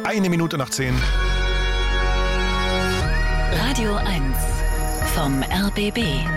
9:01. Radio 1 vom RBB.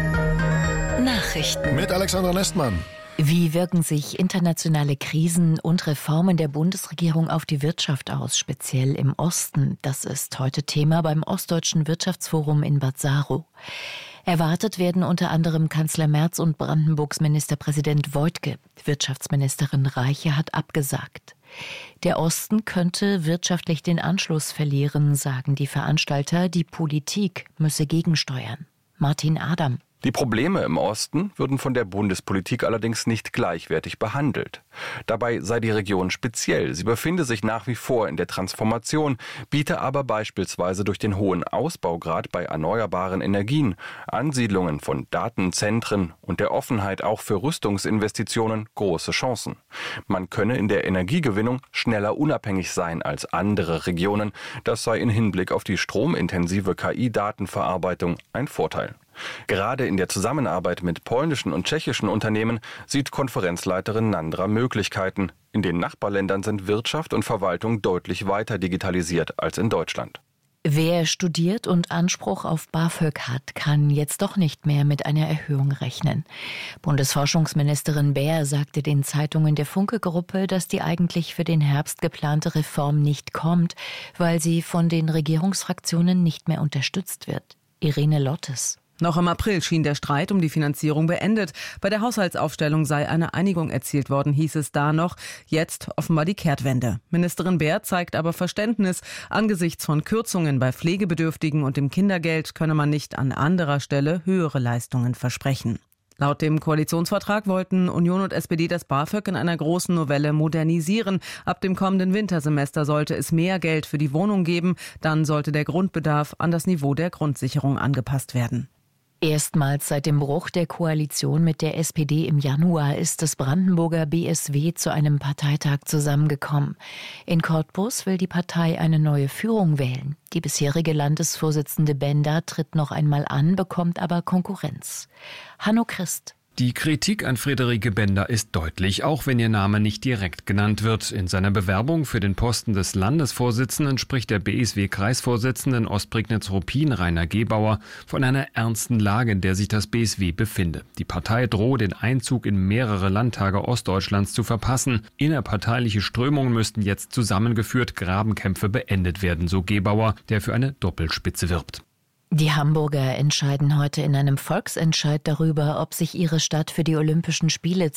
Nachrichten. Mit Alexandra Nestmann. Wie wirken sich internationale Krisen und Reformen der Bundesregierung auf die Wirtschaft aus, speziell im Osten? Das ist heute Thema beim Ostdeutschen Wirtschaftsforum in Bad Saro. Erwartet werden unter anderem Kanzler Merz und Brandenburgs Ministerpräsident Woidke. Wirtschaftsministerin Reiche hat abgesagt. Der Osten könnte wirtschaftlich den Anschluss verlieren, sagen die Veranstalter. Die Politik müsse gegensteuern. Martin Adam. Die Probleme im Osten würden von der Bundespolitik allerdings nicht gleichwertig behandelt. Dabei sei die Region speziell. Sie befinde sich nach wie vor in der Transformation, biete aber beispielsweise durch den hohen Ausbaugrad bei erneuerbaren Energien, Ansiedlungen von Datenzentren und der Offenheit auch für Rüstungsinvestitionen große Chancen. Man könne in der Energiegewinnung schneller unabhängig sein als andere Regionen. Das sei in Hinblick auf die stromintensive KI-Datenverarbeitung ein Vorteil. Gerade in der Zusammenarbeit mit polnischen und tschechischen Unternehmen sieht Konferenzleiterin Nandra Möglichkeiten. In den Nachbarländern sind Wirtschaft und Verwaltung deutlich weiter digitalisiert als in Deutschland. Wer studiert und Anspruch auf BAföG hat, kann jetzt doch nicht mehr mit einer Erhöhung rechnen. Bundesforschungsministerin Baer sagte den Zeitungen der Funke-Gruppe, dass die eigentlich für den Herbst geplante Reform nicht kommt, weil sie von den Regierungsfraktionen nicht mehr unterstützt wird. Irene Lottes. Noch im April schien der Streit um die Finanzierung beendet. Bei der Haushaltsaufstellung sei eine Einigung erzielt worden, hieß es da noch. Jetzt offenbar die Kehrtwende. Ministerin Baer zeigt aber Verständnis. Angesichts von Kürzungen bei Pflegebedürftigen und dem Kindergeld könne man nicht an anderer Stelle höhere Leistungen versprechen. Laut dem Koalitionsvertrag wollten Union und SPD das BAföG in einer großen Novelle modernisieren. Ab dem kommenden Wintersemester sollte es mehr Geld für die Wohnung geben. Dann sollte der Grundbedarf an das Niveau der Grundsicherung angepasst werden. Erstmals seit dem Bruch der Koalition mit der SPD im Januar ist das Brandenburger BSW zu einem Parteitag zusammengekommen. In Cottbus will die Partei eine neue Führung wählen. Die bisherige Landesvorsitzende Benda tritt noch einmal an, bekommt aber Konkurrenz. Hanno Christ. Die Kritik an Friederike Benda ist deutlich, auch wenn ihr Name nicht direkt genannt wird. In seiner Bewerbung für den Posten des Landesvorsitzenden spricht der BSW-Kreisvorsitzenden Ostprignitz-Ruppin Rainer Gebauer von einer ernsten Lage, in der sich das BSW befinde. Die Partei drohe, den Einzug in mehrere Landtage Ostdeutschlands zu verpassen. Innerparteiliche Strömungen müssten jetzt zusammengeführt, Grabenkämpfe beendet werden, so Gebauer, der für eine Doppelspitze wirbt. Die Hamburger entscheiden heute in einem Volksentscheid darüber, ob sich ihre Stadt für die Olympischen Spiele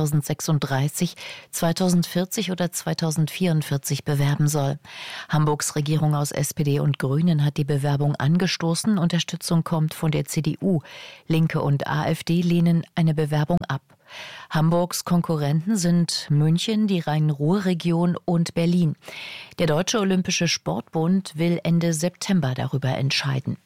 2036, 2040 oder 2044 bewerben soll. Hamburgs Regierung aus SPD und Grünen hat die Bewerbung angestoßen. Unterstützung kommt von der CDU. Linke und AfD lehnen eine Bewerbung ab. Hamburgs Konkurrenten sind München, die Rhein-Ruhr-Region und Berlin. Der Deutsche Olympische Sportbund will Ende September darüber entscheiden.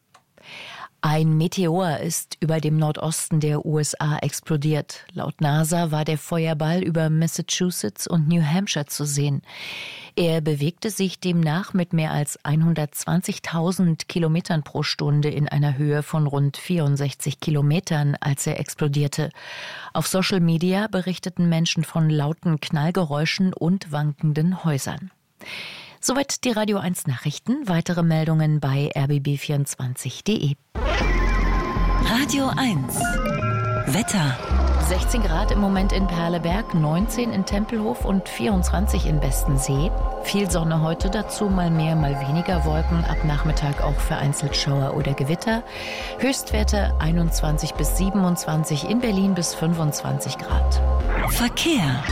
Ein Meteor ist über dem Nordosten der USA explodiert. Laut NASA war der Feuerball über Massachusetts und New Hampshire zu sehen. Er bewegte sich demnach mit mehr als 120.000 Kilometern pro Stunde in einer Höhe von rund 64 Kilometern, als er explodierte. Auf Social Media berichteten Menschen von lauten Knallgeräuschen und wankenden Häusern. Soweit die Radio 1 Nachrichten. Weitere Meldungen bei rbb24.de. Radio 1 Wetter. 16 Grad im Moment in Perleberg, 19 in Tempelhof und 24 in Bestensee. Viel Sonne heute, dazu mal mehr, mal weniger Wolken. Ab Nachmittag auch vereinzelt Schauer oder Gewitter. Höchstwerte 21 bis 27, in Berlin bis 25 Grad. Verkehr.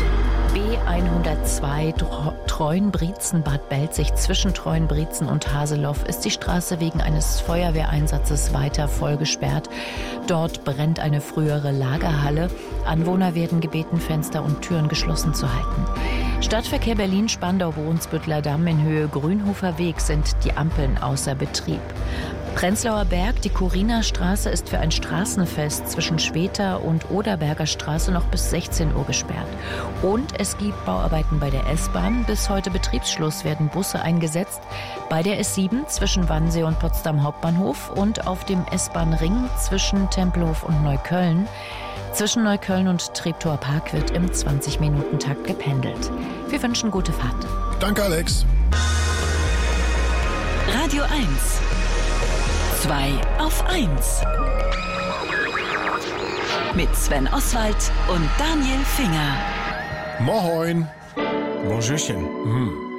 B102 Treuenbrietzen-Bad Belzig. Zwischen Treuenbrietzen und Haseloff ist die Straße wegen eines Feuerwehreinsatzes weiter voll gesperrt. Dort brennt eine frühere Lagerhalle. Anwohner werden gebeten, Fenster und Türen geschlossen zu halten. Stadtverkehr Berlin-Spandau-Brunsbüttler Damm in Höhe Grünhofer Weg sind die Ampeln außer Betrieb. Prenzlauer Berg, die Kuriner-Straße ist für ein Straßenfest zwischen Schweter und Oderberger Straße noch bis 16 Uhr gesperrt. Und es gibt Bauarbeiten bei der S-Bahn. Bis heute Betriebsschluss werden Busse eingesetzt. Bei der S7 zwischen Wannsee und Potsdam Hauptbahnhof und auf dem S-Bahn-Ring zwischen Tempelhof und Neukölln. Zwischen Neukölln und Treptower Park wird im 20-Minuten-Takt gependelt. Wir wünschen gute Fahrt. Danke, Alex. Radio 1. 2 auf 1. Mit Sven Oswald und Daniel Finger. Moin. Bonjourchen.